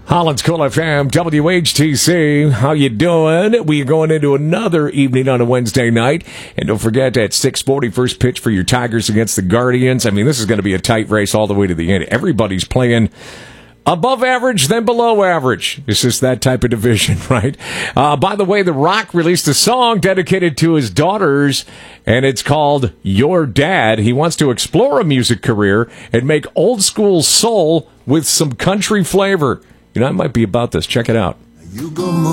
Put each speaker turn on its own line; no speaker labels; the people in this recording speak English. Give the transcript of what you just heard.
Holland's Cool FM, WHTC. How you doing? We're going into another evening on a Wednesday night. And don't forget that 6:40 first pitch for your Tigers against the Guardians. I mean, this is going to be a tight race all the way to the end. Everybody's playing above average, then below average. It's just that type of division, right? By the way, The Rock released a song dedicated to his daughters, and it's called Your Dad. He wants to explore a music career and make old school soul with some country flavor. You know, it might be about this. Check it out.